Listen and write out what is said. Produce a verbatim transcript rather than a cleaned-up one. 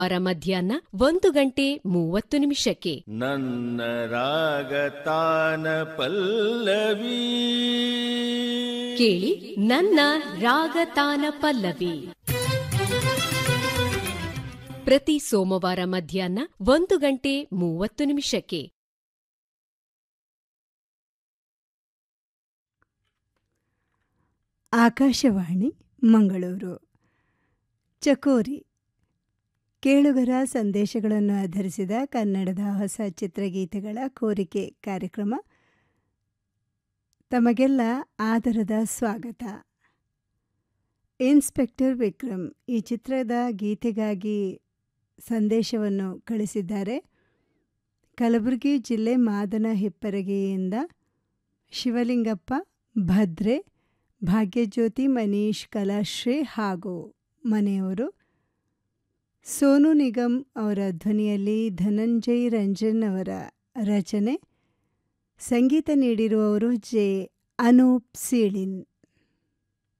ವಾರ ಮಧ್ಯಾಹ್ನ ಒಂದು ಗಂಟೆ ಮೂವತ್ತು ನಿಮಿಷಕ್ಕೆ ನನ್ನ ರಾಗತಾನ ಪಲ್ಲವಿ ಕೇಳಿ. ನನ್ನ ರಾಗತಾನ ಪಲ್ಲವಿ ಪ್ರತಿ ಸೋಮವಾರ ಮಧ್ಯಾಹ್ನ ಒಂದು ಗಂಟೆ ಮೂವತ್ತು ನಿಮಿಷಕ್ಕೆ. ಆಕಾಶವಾಣಿ ಮಂಗಳೂರು. ಚಕೋರಿ ಕೇಳುಗರ ಸಂದೇಶಗಳನ್ನು ಆಧರಿಸಿದ ಕನ್ನಡದ ಹೊಸ ಚಿತ್ರಗೀತೆಗಳ ಕೋರಿಕೆ ಕಾರ್ಯಕ್ರಮ. ತಮಗೆಲ್ಲ ಆದರದ ಸ್ವಾಗತ. ಇನ್ಸ್ಪೆಕ್ಟರ್ ವಿಕ್ರಮ್ ಈ ಚಿತ್ರದ ಗೀತೆಗಾಗಿ ಸಂದೇಶವನ್ನು ಕಳಿಸಿದ್ದಾರೆ. ಕಲಬುರಗಿ ಜಿಲ್ಲೆ ಮಾದನ ಹಿಪ್ಪರಗಿಯಿಂದ ಶಿವಲಿಂಗಪ್ಪ, ಭದ್ರೆ, ಭಾಗ್ಯಜ್ಯೋತಿ, ಮನೀಶ್, ಕಲಾಶ್ರೀ ಹಾಗೂ ಮನೆಯವರು. ಸೋನು ನಿಗಮ್ ಅವರ ಧ್ವನಿಯಲ್ಲಿ ಧನಂಜಯ್ ರಂಜನ್ ಅವರ ರಚನೆ. ಸಂಗೀತ ನೀಡಿರುವವರು ಜೆ ಅನೂಪ್ ಸೀಳಿನ್.